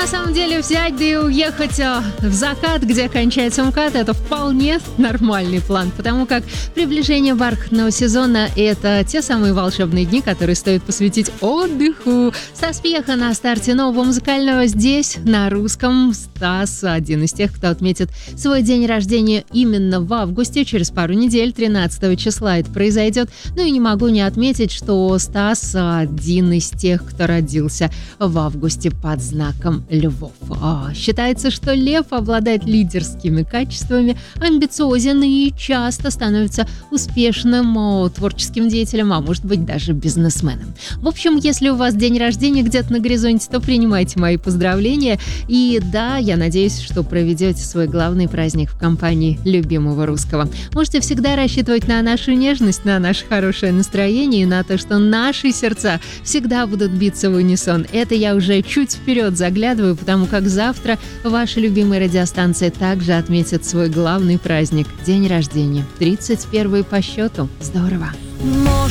на самом деле взять да и уехать в закат, где кончается МКАД, это вполне нормальный план, потому как приближение бархатного сезона – это те самые волшебные дни, которые стоит посвятить отдыху. Стас Пьеха на старте нового музыкального здесь, на русском. Стас – один из тех, кто отметит свой день рождения именно в августе, через пару недель, 13 числа это произойдет. Ну и не могу не отметить, что Стас – один из тех, кто родился в августе под знаком львов. Считается, что лев обладает лидерскими качествами, амбициозен и часто становится успешным творческим деятелем, а может быть даже бизнесменом. В общем, если у вас день рождения где-то на горизонте, то принимайте мои поздравления. И да, я надеюсь, что проведете свой главный праздник в компании любимого русского. Можете всегда рассчитывать на нашу нежность, на наше хорошее настроение и на то, что наши сердца всегда будут биться в унисон. Это я уже чуть вперед заглядываю, потому как завтра ваша любимая радиостанция также отметит свой главный праздник – день рождения. 31-й по счету. Здорово!